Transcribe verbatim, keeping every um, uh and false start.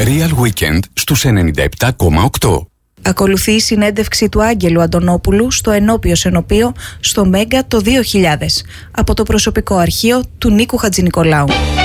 Real Weekend στους ενενήντα επτά κόμμα οκτώ. Ακολουθεί η συνέντευξη του Άγγελου Αντωνόπουλου στο Ενώπιο Σενοπείο στο Μέγκα το δύο χιλιάδες από το προσωπικό αρχείο του Νίκου Χατζηνικολάου.